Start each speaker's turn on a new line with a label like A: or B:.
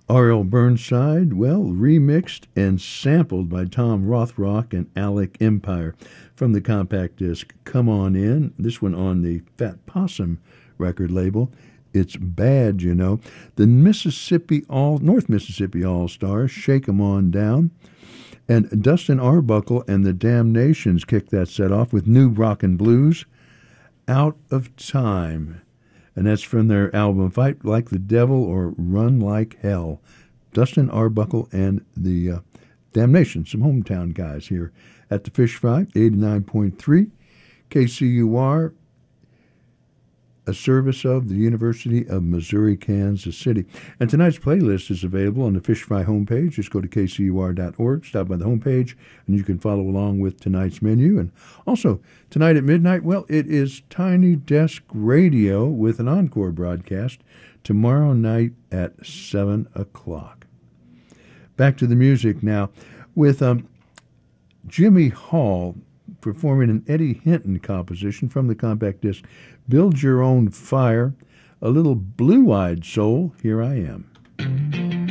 A: R.L. Burnside, well, remixed and sampled by Tom Rothrock and Alec Empire from the compact disc Come On In. This one on the Fat Possum record label. It's bad, you know. The North Mississippi All-Stars, Shake 'Em On Down. And Dustin Arbuckle and the Damnations kicked that set off with New Rockin' Blues, Out of Time. And that's from their album Fight Like the Devil or Run Like Hell. Dustin Arbuckle and the Damnations, some hometown guys here at the Fish Fry, 89.3 KCUR, a service of the University of Missouri, Kansas City. And tonight's playlist is available on the Fish Fry homepage. Just go to kcur.org, stop by the homepage, and you can follow along with tonight's menu. And also, tonight at midnight, well, it is Tiny Desk Radio with an encore broadcast tomorrow night at 7 o'clock. Back to the music now with Jimmy Hall performing an Eddie Hinton composition from the compact disc Build Your Own Fire, a little blue-eyed soul, Here I Am.